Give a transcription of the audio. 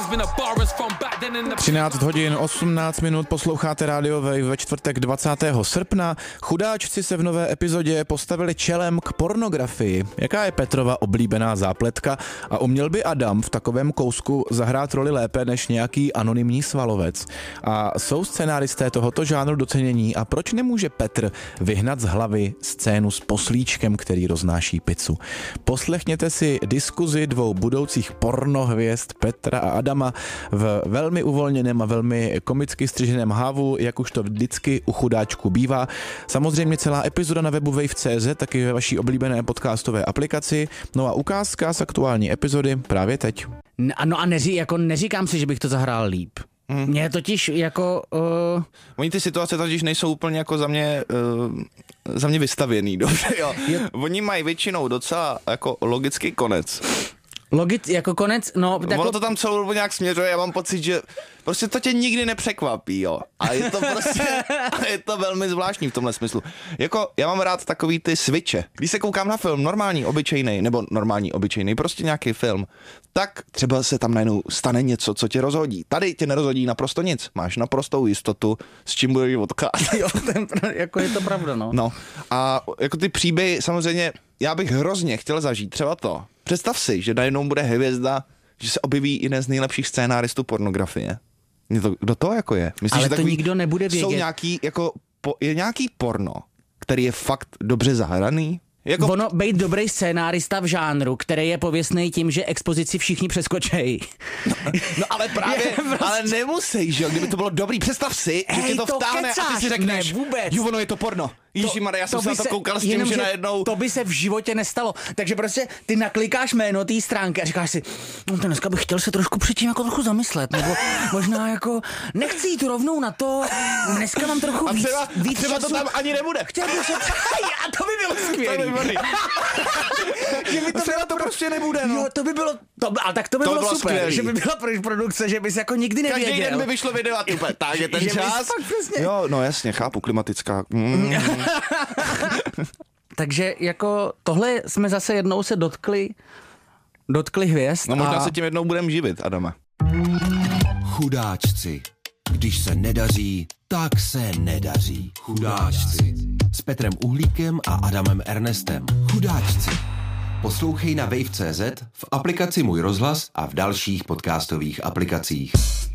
13 hodin 18 minut, posloucháte Radio Wave ve čtvrtek 20. srpna. Chudáčci se v nové epizodě postavili čelem k pornografii. Jaká je Petrova oblíbená zápletka a uměl by Adam v takovém kousku zahrát roli lépe než nějaký anonymní svalovec? A jsou scenáristé tohoto žánru docenění a proč nemůže Petr vyhnat z hlavy scénu s poslíčkem, který roznáší pizzu? Poslechněte si diskuzi dvou budoucích pornohvězd Petra a Adama v velmi uvolněném a velmi komicky střiženém hávu, jak už to vždycky u chudáčku bývá. Samozřejmě celá epizoda na webu wave.cz, taky ve vaší oblíbené podcastové aplikaci. No a ukázka z aktuální epizody právě teď. No a neříkám si, že bych to zahrál líp. Mně totiž jako... Oni ty situace totiž nejsou úplně jako za mě vystavěný, dobře, jo. Oni mají většinou docela jako logický konec. Jako konec, no... Ono to tam celou dobu nějak směřuje, já mám pocit, že prostě to tě nikdy nepřekvapí, jo. A je to prostě, je to velmi zvláštní v tomhle smyslu. Jako, já mám rád takový ty switche. Když se koukám na film normální, obyčejný, prostě nějaký film, tak třeba se tam najednou stane něco, co tě rozhodí. Tady tě nerozhodí naprosto nic. Máš naprostou jistotu, s čím budeš odcházet. Jo, jako je to pravda, no. No, a jako ty příběhy, samozřejmě, já bych hrozně chtěl zažít třeba to. Představ si, že najednou bude hvězda, že se objeví jeden z nejlepších scénáristů pornografie. Kdo to jako je? Myslíš, ale že to nikdo nebude vědět. Jsou nějaký, jako, je nějaký porno, který je fakt dobře zahraný? Jako... Ono být dobrý scénárista v žánru, který je pověstný tím, že expozici všichni přeskočejí. No ale právě, ale nemusí, že jo, kdyby to bylo dobrý. Představ si, že tě to vtáhne a ty si řekneš, jo, ono je to porno. Ježišmarja, já jsem se na to koukal s tím, že najednou... To by se v životě nestalo. Takže prostě ty naklikáš jméno té stránky a říkáš si, no dneska bych chtěl se trošku předtím jako trochu zamyslet, nebo možná jako nechci jít rovnou na to, dneska mám trochu víc třeba času. To tam ani nebude. Chtěl bych se... A to by bylo skvělý. Třeba to prostě nebude, no. Jo, to by bylo super, skvělý. Že by byla produkce, že bys jako nikdy nevěděl. Každý den by vyšlo video a tyhle, tak je ten čas. Jo, no jasně, chápu, klimatická. Takže jako tohle jsme zase jednou se dotkli hvězd. No možná se tím jednou budeme živit, Adame. Chudáčci. Když se nedaří, tak se nedaří. Chudáčci. S Petrem Uhlíkem a Adamem Ernestem. Chudáčci. Poslouchej na wave.cz, v aplikaci Můj rozhlas a v dalších podcastových aplikacích.